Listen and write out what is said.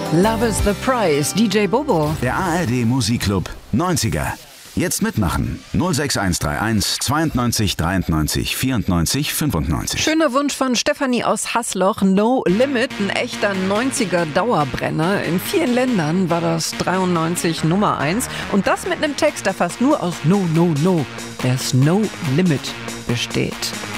Love is the Price, DJ Bobo. Der ARD Musikclub 90er. Jetzt mitmachen. 06131 92 93 94 95. Schöner Wunsch von Stefanie aus Haßloch. No Limit, ein echter 90er Dauerbrenner. In vielen Ländern war das 93 Nummer 1. Und das mit einem Text, der fast nur aus No, No, No. There's no limit besteht.